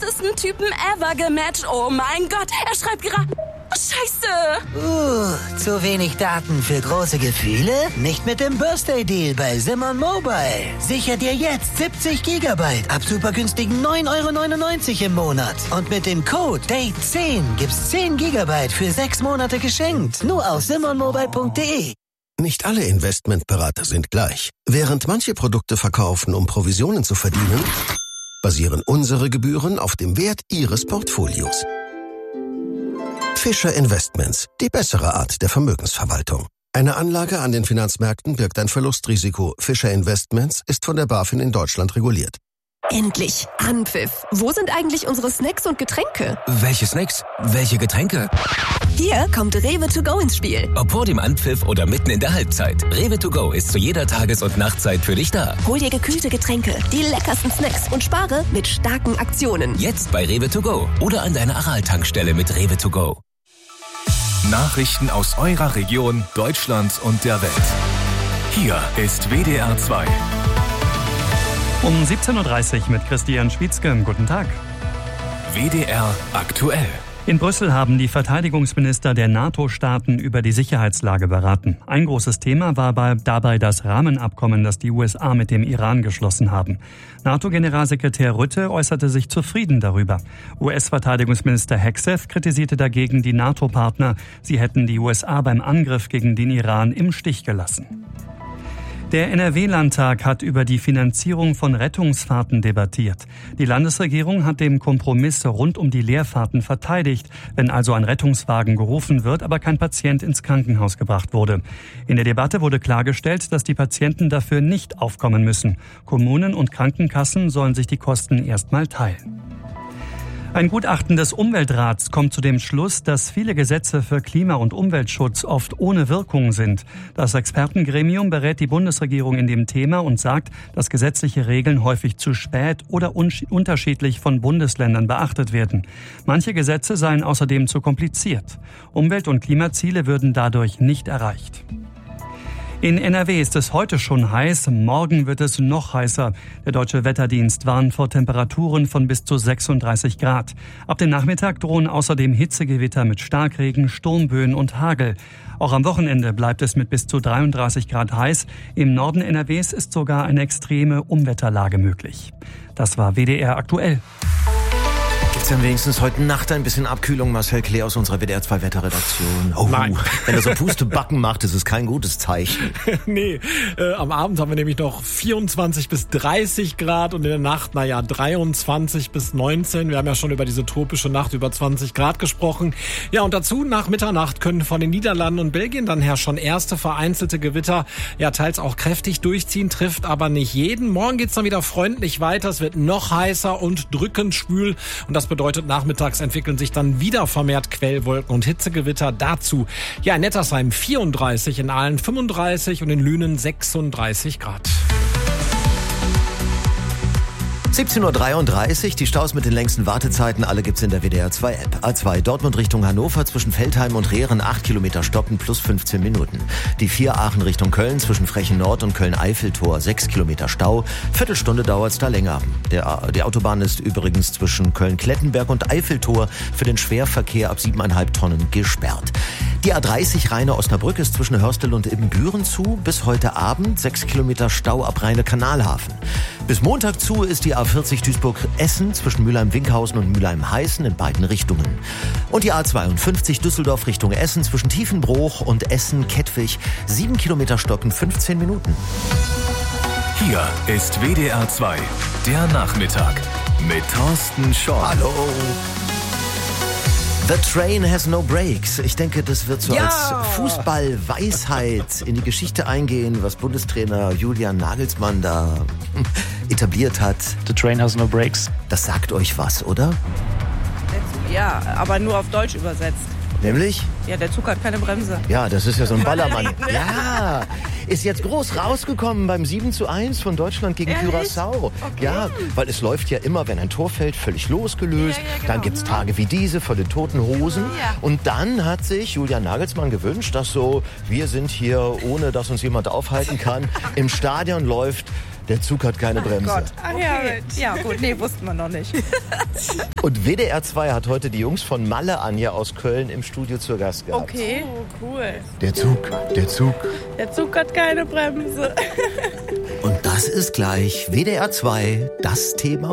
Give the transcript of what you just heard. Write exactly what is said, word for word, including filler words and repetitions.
krassesten Typen ever gematcht. Oh mein Gott, er schreibt gerade... Scheiße! Uh, zu wenig Daten für große Gefühle? Nicht mit dem Birthday-Deal bei Simon Mobile. Sicher dir jetzt siebzig Gigabyte ab super günstigen neun Euro neunundneunzig im Monat. Und mit dem Code Date zehn gibt's zehn Gigabyte für sechs Monate geschenkt. Nur auf simon mobile punkt de. Nicht alle Investmentberater sind gleich. Während manche Produkte verkaufen, um Provisionen zu verdienen, basieren unsere Gebühren auf dem Wert Ihres Portfolios. Fischer Investments, die bessere Art der Vermögensverwaltung. Eine Anlage an den Finanzmärkten birgt ein Verlustrisiko. Fischer Investments ist von der BaFin in Deutschland reguliert. Endlich Anpfiff. Wo sind eigentlich unsere Snacks und Getränke? Welche Snacks? Welche Getränke? Hier kommt Rewe to go ins Spiel. Ob vor dem Anpfiff oder mitten in der Halbzeit. Rewe to go ist zu jeder Tages- und Nachtzeit für dich da. Hol dir gekühlte Getränke, die leckersten Snacks und spare mit starken Aktionen. Jetzt bei Rewe to go oder an deiner Aral-Tankstelle mit Rewe to go. Nachrichten aus eurer Region, Deutschland und der Welt. Hier ist W D R zwei. Um siebzehn Uhr dreißig mit Christian Schwietzke. Guten Tag. W D R aktuell. In Brüssel haben die Verteidigungsminister der NATO-Staaten über die Sicherheitslage beraten. Ein großes Thema war dabei das Rahmenabkommen, das die U S A mit dem Iran geschlossen haben. NATO-Generalsekretär Rutte äußerte sich zufrieden darüber. U S-Verteidigungsminister Hegseth kritisierte dagegen die NATO-Partner. Sie hätten die U S A beim Angriff gegen den Iran im Stich gelassen. Der N R W-Landtag hat über die Finanzierung von Rettungsfahrten debattiert. Die Landesregierung hat den Kompromiss rund um die Leerfahrten verteidigt, wenn also ein Rettungswagen gerufen wird, aber kein Patient ins Krankenhaus gebracht wurde. In der Debatte wurde klargestellt, dass die Patienten dafür nicht aufkommen müssen. Kommunen und Krankenkassen sollen sich die Kosten erstmal teilen. Ein Gutachten des Umweltrats kommt zu dem Schluss, dass viele Gesetze für Klima- und Umweltschutz oft ohne Wirkung sind. Das Expertengremium berät die Bundesregierung in dem Thema und sagt, dass gesetzliche Regeln häufig zu spät oder un- unterschiedlich von Bundesländern beachtet werden. Manche Gesetze seien außerdem zu kompliziert. Umwelt- und Klimaziele würden dadurch nicht erreicht. In N R W ist es heute schon heiß, morgen wird es noch heißer. Der Deutsche Wetterdienst warnt vor Temperaturen von bis zu sechsunddreißig Grad. Ab dem Nachmittag drohen außerdem Hitzegewitter mit Starkregen, Sturmböen und Hagel. Auch am Wochenende bleibt es mit bis zu dreiunddreißig Grad heiß. Im Norden N R Ws ist sogar eine extreme Unwetterlage möglich. Das war W D R aktuell. Gibt's denn wenigstens heute Nacht ein bisschen Abkühlung? Marcel Klee aus unserer W D R zwei Wetterredaktion. Oh, Nein. Wenn er so Pustebacken macht, ist es kein gutes Zeichen. nee, äh, am Abend haben wir nämlich noch vierundzwanzig bis dreißig Grad und in der Nacht, naja, dreiundzwanzig bis neunzehn. Wir haben ja schon über diese tropische Nacht über zwanzig Grad gesprochen. Ja, und dazu nach Mitternacht können von den Niederlanden und Belgien dann her schon erste vereinzelte Gewitter, ja, teils auch kräftig durchziehen, trifft aber nicht jeden. Morgen geht's dann wieder freundlich weiter. Es wird noch heißer und drückend schwül und das bedeutet, nachmittags entwickeln sich dann wieder vermehrt Quellwolken und Hitzegewitter. Dazu, ja, in Nettersheim vierunddreißig, in Aalen fünfunddreißig und in Lünen sechsunddreißig Grad. siebzehn Uhr dreiunddreißig, die Staus mit den längsten Wartezeiten, alle gibt's in der W D R zwei App. A zwei Dortmund Richtung Hannover zwischen Veltheim und Rehren, acht Kilometer stoppen plus fünfzehn Minuten. Die vier Aachen Richtung Köln zwischen Frechen Nord und Köln-Eiffeltor, sechs Kilometer Stau. Viertelstunde dauert's da länger. Der, die Autobahn ist übrigens zwischen Köln-Klettenberg und Eiffeltor für den Schwerverkehr ab siebeneinhalb Tonnen gesperrt. Die A dreißig Rheine-Osnabrück ist zwischen Hörstel und Ibbenbüren zu. Bis heute Abend sechs Kilometer Stau ab Rheine-Kanalhafen. Bis Montag zu ist die A vierzig Duisburg-Essen zwischen Mülheim-Winkhausen und Mülheim-Heißen in beiden Richtungen. Und die A zweiundfünfzig Düsseldorf Richtung Essen zwischen Tiefenbruch und Essen-Kettwig. sieben Kilometer stoppen, fünfzehn Minuten. Hier ist W D R zwei, der Nachmittag mit Thorsten Schorn. Hallo. The train has no brakes. Ich denke, das wird so ja. als Fußball-Weisheit in die Geschichte eingehen, was Bundestrainer Julian Nagelsmann da etabliert hat. The train has no brakes. Das sagt euch was, oder? Ja, aber nur auf Deutsch übersetzt. Nämlich? Ja, der Zug hat keine Bremse. Ja, das ist ja so ein Ballermann. Ja, ist jetzt groß rausgekommen beim sieben zu eins von Deutschland gegen Ehrlich? Curaçao. Okay. Ja, weil es läuft ja immer, wenn ein Tor fällt, völlig losgelöst. Ja, ja, genau. Dann gibt's Tage wie diese von den Toten Hosen. Ja. Und dann hat sich Julian Nagelsmann gewünscht, dass so, wir sind hier, ohne dass uns jemand aufhalten kann, im Stadion läuft Der Zug hat keine Bremse. Gott. Ach ja, ja, gut, nee, wussten wir noch nicht. Und W D R zwei hat heute die Jungs von Malle Anja aus Köln im Studio zu Gast gehabt. Okay. Oh, cool. Der Zug, der Zug. Der Zug hat keine Bremse. Und das ist gleich W D R zwei, das Thema